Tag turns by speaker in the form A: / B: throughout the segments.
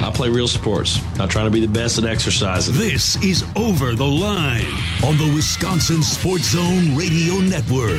A: I play real sports, not trying to be the best at exercising.
B: This is Over the Line on the Wisconsin Sports Zone Radio Network.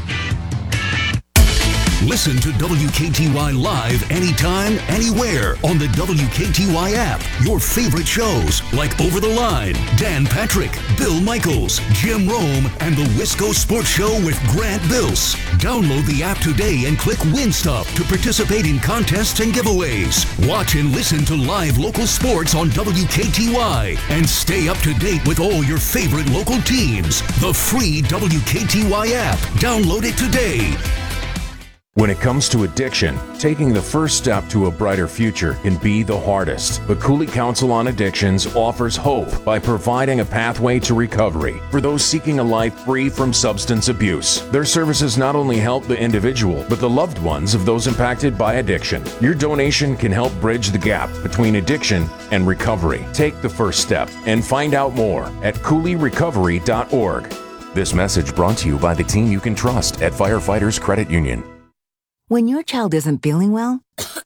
B: Listen to WKTY live anytime, anywhere on the WKTY app. Your favorite shows like Over the Line, Dan Patrick, Bill Michaels, Jim Rome, and the Wisco Sports Show with Grant Bills. Download the app today and click Win Stuff to participate in contests and giveaways. Watch and listen to live local sports on WKTY and stay up to date with all your favorite local teams. The free WKTY app. Download it today.
C: When it comes to addiction, taking the first step to a brighter future can be the hardest. But Cooley Council on Addictions offers hope by providing a pathway to recovery for those seeking a life free from substance abuse. Their services not only help the individual, but the loved ones of those impacted by addiction. Your donation can help bridge the gap between addiction and recovery. Take the first step and find out more at CooleyRecovery.org. This message brought to you by the team you can trust at Firefighters Credit Union.
D: When your child isn't feeling well,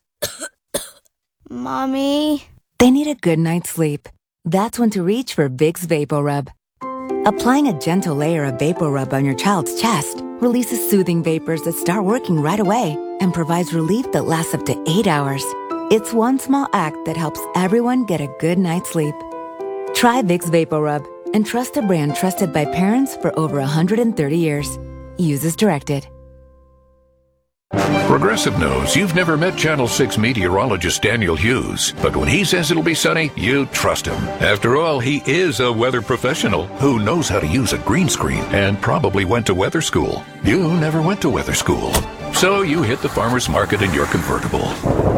E: Mommy,
D: they need a good night's sleep. That's when to reach for Vicks VapoRub. Applying a gentle layer of VapoRub on your child's chest releases soothing vapors that start working right away and provides relief that lasts up to 8 hours. It's one small act that helps everyone get a good night's sleep. Try Vicks VapoRub and trust a brand trusted by parents for over 130 years. Use as directed.
F: Progressive knows you've never met Channel 6 meteorologist Daniel Hughes, but when he says it'll be sunny, you trust him. After all, he is a weather professional who knows how to use a green screen and probably went to weather school. You never went to weather school, so you hit the farmer's market in your convertible.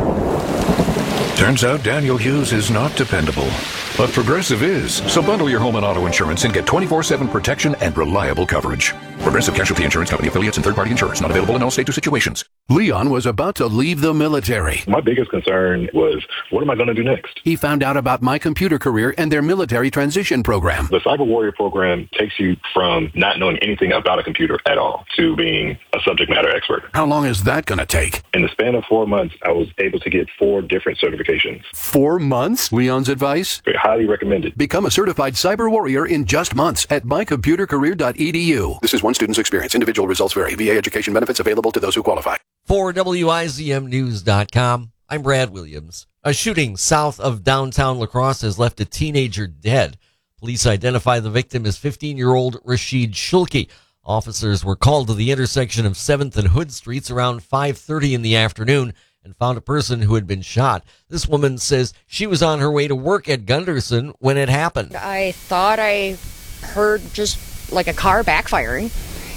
F: Turns out Daniel Hughes is not dependable, but Progressive is. So bundle your home and auto insurance and get 24/7 protection and reliable coverage. Progressive Casualty Insurance Company affiliates and third-party insurers. Not available in all states or situations.
G: Leon was about to leave the military.
H: My biggest concern was, what am I going to do next?
G: He found out about My Computer Career and their military transition program.
H: The Cyber Warrior program takes you from not knowing anything about a computer at all to being a subject matter expert.
G: How long is that going to take?
H: In the span of 4 months, I was able to get 4 different certifications.
G: 4 months? Leon's advice?
H: Highly recommended.
G: Become a certified cyber warrior in just months at mycomputercareer.edu. This is one student's experience. Individual results vary. VA education benefits available to those who qualify.
I: For WIZMnews.com, I'm Brad Williams. A shooting south of downtown La Crosse has left a teenager dead. Police identify the victim as 15-year-old Rashid Shulki. Officers were called to the intersection of 7th and Hood Streets around 5:30 in the afternoon and found a person who had been shot. This woman says she was on her way to work at Gunderson when it happened.
E: I thought I heard just like a car backfiring,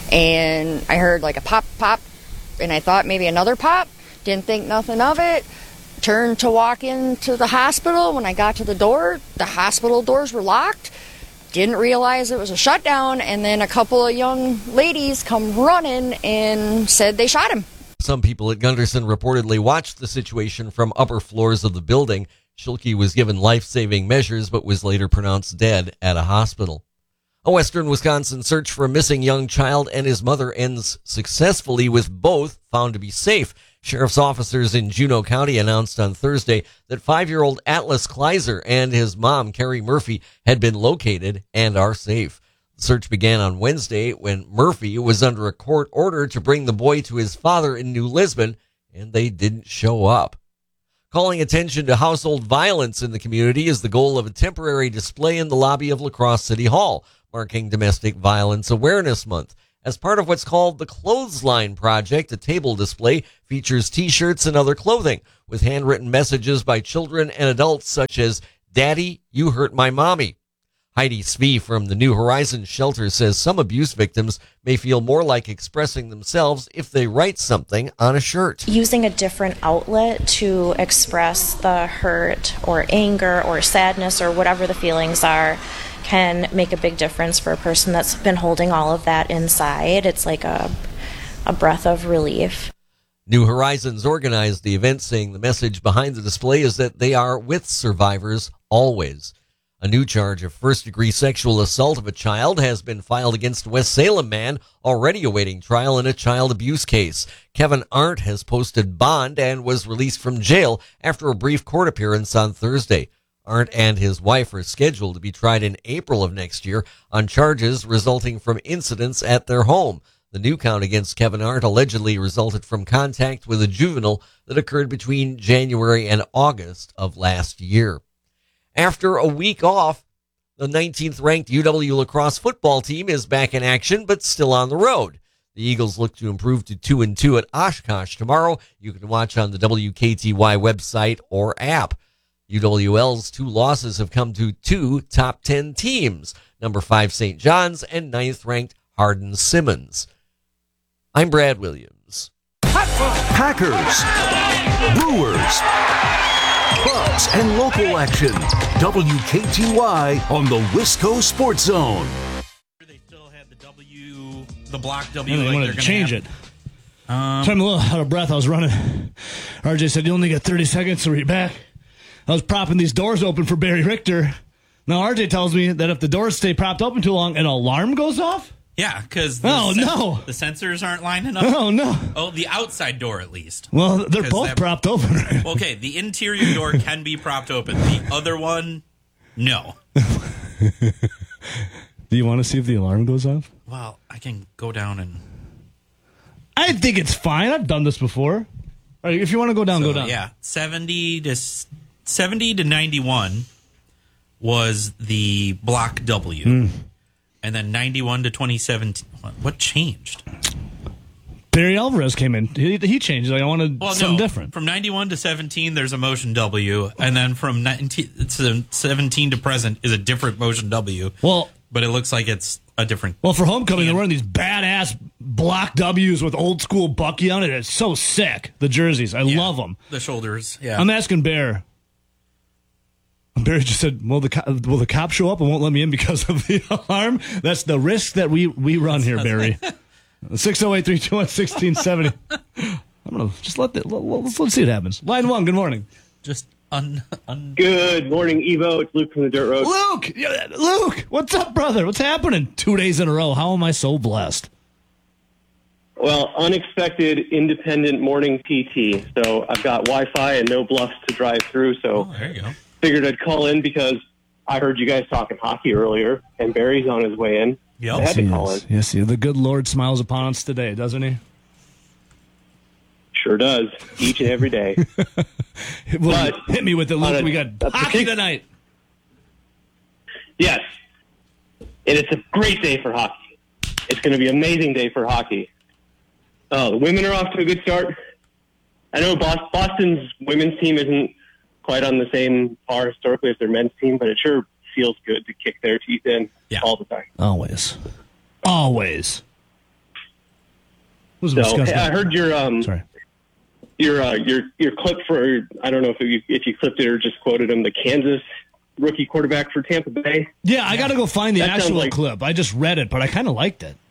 E: and I heard like a pop, pop, and I thought maybe another pop. Didn't think nothing of it. Turned to walk into the hospital. When I got to the door, the hospital doors were locked. Didn't realize it was a shutdown, and then a couple of young ladies come running and said they shot him.
I: Some people at Gunderson reportedly watched the situation from upper floors of the building. Shulki was given life-saving measures but was later pronounced dead at a hospital. A western Wisconsin search for a missing young child and his mother ends successfully, with both found to be safe. Sheriff's officers in Juneau County announced on Thursday that 5-year-old Atlas Kleiser and his mom, Carrie Murphy, had been located and are safe. The search began on Wednesday when Murphy was under a court order to bring the boy to his father in New Lisbon, and they didn't show up. Calling attention to household violence in the community is the goal of a temporary display in the lobby of La Crosse City Hall, marking Domestic Violence Awareness Month. As part of what's called the Clothesline Project, a table display features T-shirts and other clothing with handwritten messages by children and adults such as, "Daddy, you hurt my mommy." Heidi Svee from the New Horizons shelter says some abuse victims may feel more like expressing themselves if they write something on a shirt.
J: Using a different outlet to express the hurt or anger or sadness or whatever the feelings are can make a big difference for a person that's been holding all of that inside. It's like a breath of relief.
I: New Horizons organized the event, saying the message behind the display is that they are with survivors always. A new charge of first-degree sexual assault of a child has been filed against a West Salem man already awaiting trial in a child abuse case. Kevin Arndt has posted bond and was released from jail after a brief court appearance on Thursday. Arndt and his wife are scheduled to be tried in April of next year on charges resulting from incidents at their home. The new count against Kevin Arndt allegedly resulted from contact with a juvenile that occurred between January and August of last year. After a week off, the 19th-ranked UW lacrosse football team is back in action, but still on the road. The Eagles look to improve to 2-2 at Oshkosh tomorrow. You can watch on the WKTY website or app. UWL's 2 losses have come to 2 top 10 teams, number 5 St. John's and 9th-ranked Hardin-Simmons. I'm Brad Williams.
B: Packers, Brewers, Bucks, and local action. WKTY on the Wisco Sports Zone.
K: They still had the block W.
L: They wanted to change it. So I'm a little out of breath. I was running. RJ said, you only got 30 seconds to read back. I was propping these doors open for Barry Richter. Now RJ tells me that if the doors stay propped open too long, an alarm goes off?
K: Yeah, because
L: the
K: sensors aren't lining up.
L: Oh, no.
K: Oh, the outside door, at least.
L: Well, they're both propped open.
K: Okay, the interior door can be propped open. The other one, no.
L: Do you want to see if the alarm goes off?
K: Well, I can go down and...
L: I think it's fine. I've done this before. All right, if you want to go down, go down.
K: Yeah, 70 to 91 was the block W. And then 91 to 2017. What changed?
L: Barry Alvarez came in. He changed. Like, I wanted something different.
K: From 91 to 17, there's a motion W. And then from 17 to present is a different motion W.
L: Well,
K: but it looks like it's a different.
L: Well, for homecoming, they're wearing these badass block W's with old school Bucky on it. It's so sick. The jerseys. I love them.
K: The shoulders. Yeah.
L: I'm asking Bear. And Barry just said, will the cop show up and won't let me in because of the alarm? That's the risk that we run here, Barry. 608-321-1670. I'm going to just let's see what happens. Line 1, good morning.
K: Just
M: Good morning, Evo. It's Luke from the Dirt Road.
L: Luke, what's up, brother? What's happening? 2 days in a row. How am I so blessed?
M: Well, unexpected independent morning PT. So I've got Wi-Fi and no bluffs to drive through. So
K: there you go.
M: Figured I'd call in because I heard you guys talking hockey earlier, and Barry's on his way in.
L: Yep.
M: I had to call in.
L: Yes, the good Lord smiles upon us today, doesn't he?
M: Sure does, each and every day.
L: But hit me with it, Luke. We got hockey tonight.
M: Yes, and it's a great day for hockey. It's going to be an amazing day for hockey. The women are off to a good start. I know Boston's women's team isn't quite on the same par historically as their men's team, but it sure feels good to kick their teeth in all the time.
L: Always.
M: So, I heard your your clip for, I don't know if you clipped it or just quoted him, the Kansas rookie quarterback for Tampa Bay.
L: Yeah, I got to go find the actual clip. I just read it, but I kind of liked it.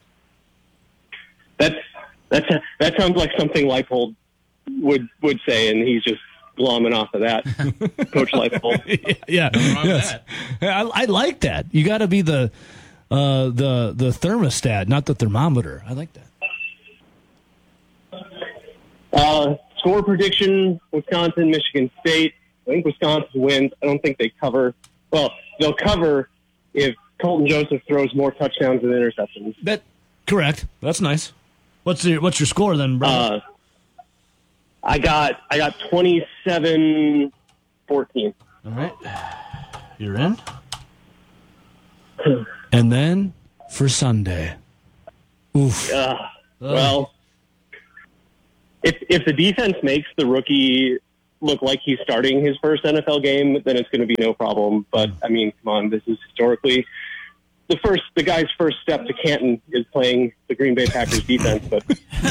M: That sounds like something Leipold would say, and he's just glomming off of that. Coach Leipold.
L: Yeah. I like that. You got to be the thermostat, not the thermometer. I like
M: that. Score prediction, Wisconsin, Michigan State. I think Wisconsin wins. I don't think they cover. Well, they'll cover if Colton Joseph throws more touchdowns than interceptions.
L: Correct. That's nice. What's your score then, brother?
M: I got 27-14.
L: All right. You're in. And then for Sunday. Oof.
M: Well, if the defense makes the rookie look like he's starting his first NFL game, then it's going to be no problem. But, I mean, come on, this is historically the guy's first step to Canton is playing the Green Bay Packers defense. But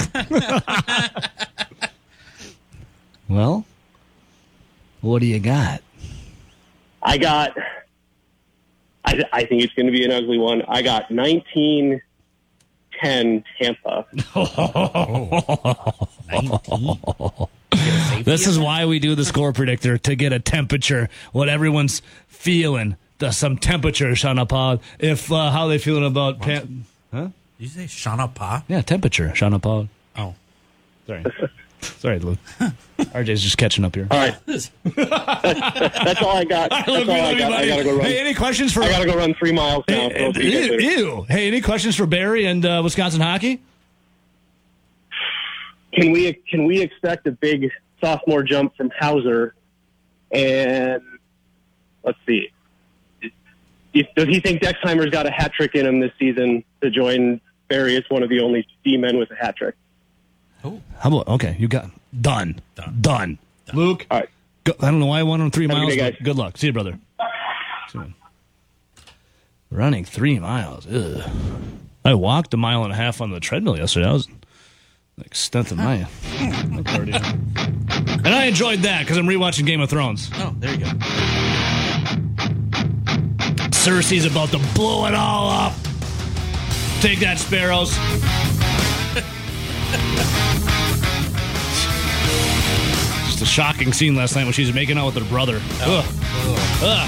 L: well, what do you got?
M: I think it's going to be an ugly one. I got 19-10 Tampa.
L: 19? This is why we do the score predictor, to get a temperature, what everyone's feeling. some temperature, Shauna Pod. If how they feeling about huh?
K: Did you say Shauna Pa?
L: Yeah, temperature, Shauna Pod.
K: Oh,
L: sorry, sorry, Luke. RJ's just catching up here.
M: All right, that's all I got. That's all I got. I gotta go run.
L: Hey, any questions for?
M: I gotta go run 3 miles now.
L: Ew. Hey, any questions for Barry and Wisconsin hockey?
M: Can we expect a big sophomore jump from Hauser? And let's see. Does he think Dexheimer's got a hat trick in him this season to join Barry as one of the only D-men with a hat trick?
K: Oh,
L: how about okay? You got done. Luke,
M: all right.
L: Go, I don't know why I went on 3 miles.
M: Good,
L: good luck. See you, brother. See you. Running 3 miles. Ugh. I walked 1.5 miles on the treadmill yesterday. I was the extent of my cardio, and I enjoyed that because I'm rewatching Game of Thrones.
K: Oh, there you go.
L: Cersei's about to blow it all up. Take that, Sparrows. Just a shocking scene last night when she was making out with her brother. Ugh.